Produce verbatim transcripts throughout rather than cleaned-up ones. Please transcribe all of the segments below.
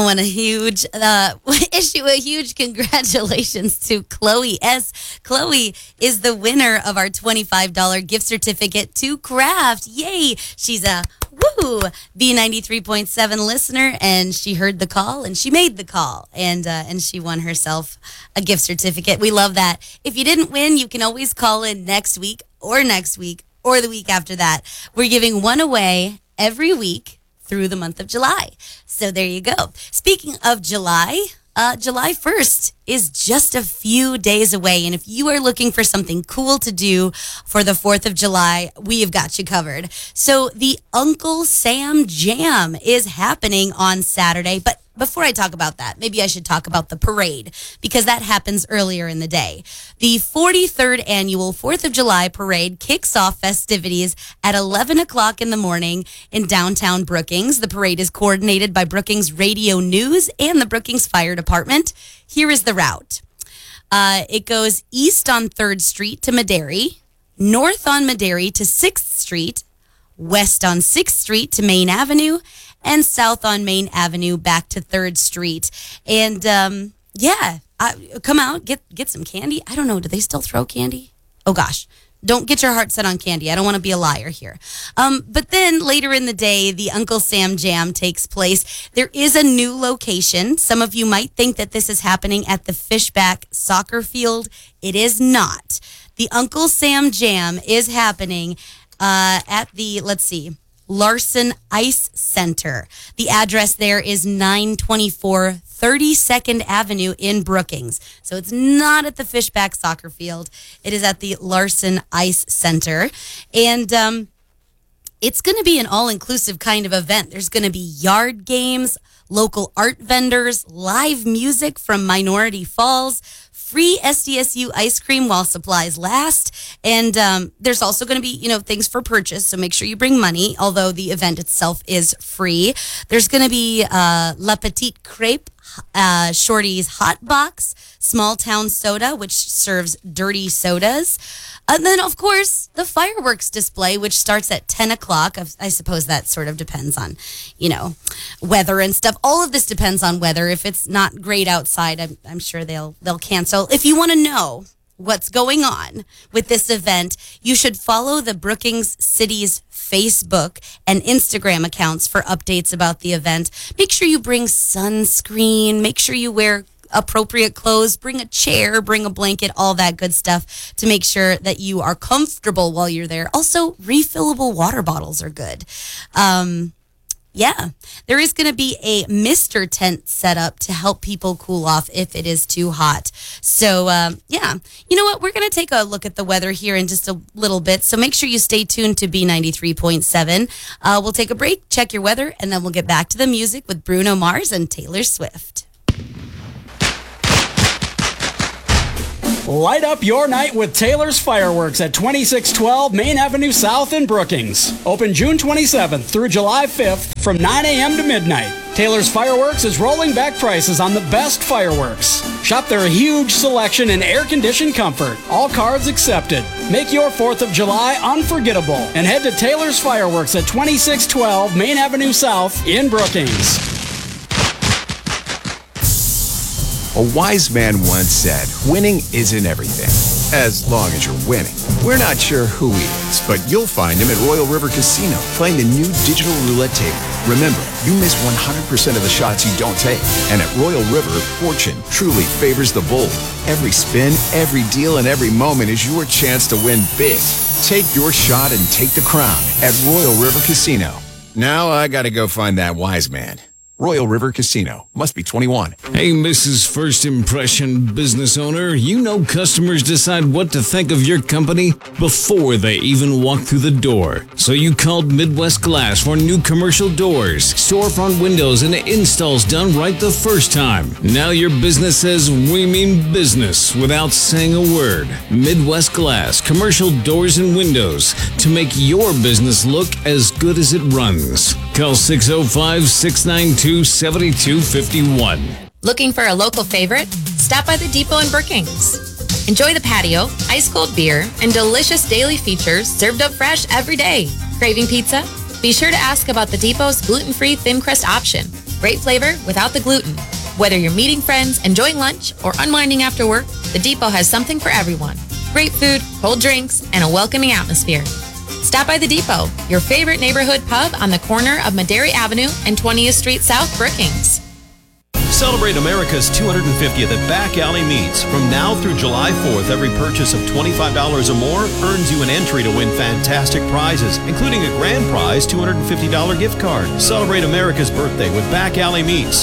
want a huge uh, issue a huge congratulations to Chloe S. Chloe is the winner of our twenty-five dollars gift certificate to Kraft. Yay! She's a woo B ninety-three point seven listener, and she heard the call and she made the call, and uh, and she won herself a gift certificate. We love that. If you didn't win, you can always call in next week or next week or the week after that. We're giving one away every week through the month of July. So there you go. Speaking of July, uh, July first is just a few days away. And if you are looking for something cool to do for the fourth of July, we have got you covered. So the Uncle Sam Jam is happening on Saturday. But before I talk about that, maybe I should talk about the parade, because that happens earlier in the day. The forty-third annual fourth of July parade kicks off festivities at eleven o'clock in the morning in downtown Brookings. The parade is coordinated by Brookings Radio News and the Brookings Fire Department. Here is the route. Uh, it goes east on third Street to Maderi, north on Maderi to sixth Street, west on sixth Street to Main Avenue, and south on Main Avenue back to third Street. And um, yeah, I, come out, get get some candy. I don't know, do they still throw candy? Oh gosh, don't get your heart set on candy. I don't want to be a liar here. Um, but then later in the day, the Uncle Sam Jam takes place. There is a new location. Some of you might think that this is happening at the Fishback soccer field. It is not. The Uncle Sam Jam is happening uh, at the, let's see, Larson Ice Center. The address there is nine twenty-four thirty-second Avenue in Brookings. So it's not at the Fishback soccer field. It is at the Larson Ice Center. And um, it's going to be an all-inclusive kind of event. There's going to be yard games, local art vendors, live music from Minority Falls, free S D S U ice cream while supplies last. And um, there's also going to be, you know, things for purchase. So make sure you bring money, although the event itself is free. There's going to be uh, La Petite Crepe, uh, Shorty's Hot Box, Small Town Soda, which serves dirty sodas. And then, of course, the fireworks display, which starts at ten o'clock. I suppose that sort of depends on, you know, weather and stuff. All of this depends on weather. If it's not great outside, I'm, I'm sure they'll they'll cancel. If you want to know what's going on with this event, you should follow the Brookings City's Facebook and Instagram accounts for updates about the event. Make sure you bring sunscreen. Make sure you wear appropriate clothes, bring a chair, bring a blanket, all that good stuff to make sure that you are comfortable while you're there. Also, refillable water bottles are good. Um, yeah, there is going to be a Mister tent set up to help people cool off if it is too hot. So, um, yeah, you know what? We're going to take a look at the weather here in just a little bit. So make sure you stay tuned to B ninety-three point seven. Uh, we'll take a break, check your weather, and then we'll get back to the music with Bruno Mars and Taylor Swift. Light up your night with Taylor's Fireworks at twenty-six twelve Main Avenue South in Brookings. Open June twenty-seventh through July fifth from nine a.m. to midnight. Taylor's Fireworks is rolling back prices on the best fireworks. Shop their huge selection and air-conditioned comfort. All cards accepted. Make your fourth of July unforgettable and head to Taylor's Fireworks at twenty-six twelve Main Avenue South in Brookings. A wise man once said, winning isn't everything, as long as you're winning. We're not sure who he is, but you'll find him at Royal River Casino playing the new digital roulette table. Remember, you miss one hundred percent of the shots you don't take. And at Royal River, fortune truly favors the bold. Every spin, every deal, and every moment is your chance to win big. Take your shot and take the crown at Royal River Casino. Now I gotta go find that wise man. Royal River Casino. Must be twenty-one. Hey, Missus First Impression business owner, you know customers decide what to think of your company before they even walk through the door. So you called Midwest Glass for new commercial doors, storefront windows, and installs done right the first time. Now your business says we mean business without saying a word. Midwest Glass, commercial doors and windows to make your business look as good as it runs. Call six oh five, six nine two, seven two five one. Looking for a local favorite? Stop by the Depot in Brookings. Enjoy the patio, ice-cold beer, and delicious daily features served up fresh every day. Craving pizza? Be sure to ask about the Depot's gluten-free thin crust option. Great flavor without the gluten. Whether you're meeting friends, enjoying lunch, or unwinding after work, the Depot has something for everyone. Great food, cold drinks, and a welcoming atmosphere. Stop by the Depot, your favorite neighborhood pub on the corner of Madera Avenue and twentieth Street South, Brookings. Celebrate America's two hundred fiftieth at Back Alley Meats. From now through July fourth, every purchase of twenty-five dollars or more earns you an entry to win fantastic prizes, including a grand prize two hundred fifty dollars gift card. Celebrate America's birthday with Back Alley Meats.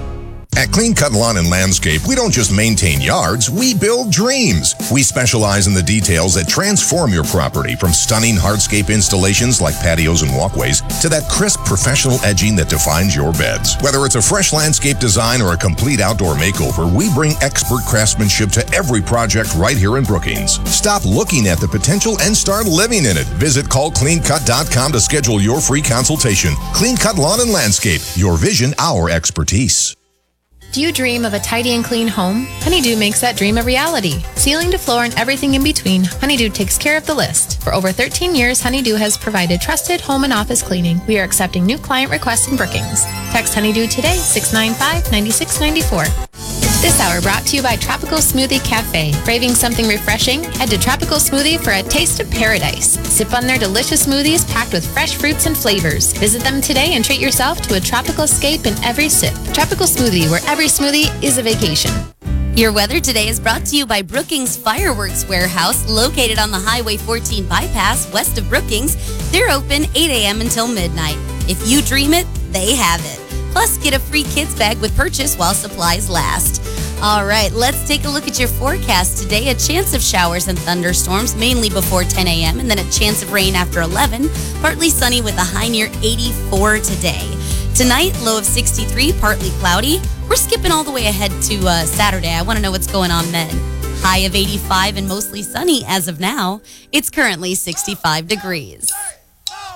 At Clean Cut Lawn and Landscape, we don't just maintain yards, we build dreams. We specialize in the details that transform your property, from stunning hardscape installations like patios and walkways to that crisp professional edging that defines your beds. Whether it's a fresh landscape design or a complete outdoor makeover, we bring expert craftsmanship to every project right here in Brookings. Stop looking at the potential and start living in it. Visit call clean cut dot com to schedule your free consultation. Clean Cut Lawn and Landscape, your vision, our expertise. Do you dream of a tidy and clean home? Honeydew makes that dream a reality. Ceiling to floor and everything in between, Honeydew takes care of the list. For over thirteen years, Honeydew has provided trusted home and office cleaning. We are accepting new client requests in Brookings. Text Honeydew today, six nine five, nine six nine four. This hour brought to you by Tropical Smoothie Cafe. Craving something refreshing? Head to Tropical Smoothie for a taste of paradise. Sip on their delicious smoothies packed with fresh fruits and flavors. Visit them today and treat yourself to a tropical escape in every sip. Tropical Smoothie, where every smoothie is a vacation. Your weather today is brought to you by Brookings Fireworks Warehouse, located on the Highway fourteen bypass west of Brookings. They're open eight a.m. until midnight. If you dream it, they have it. Plus, get a free kids bag with purchase while supplies last. All right, let's take a look at your forecast today. A chance of showers and thunderstorms, mainly before ten a.m., and then a chance of rain after eleven. Partly sunny with a high near eighty-four today. Tonight, low of sixty-three, partly cloudy. We're skipping all the way ahead to uh, Saturday. I want to know what's going on then. High of eighty-five and mostly sunny as of now. It's currently sixty-five degrees.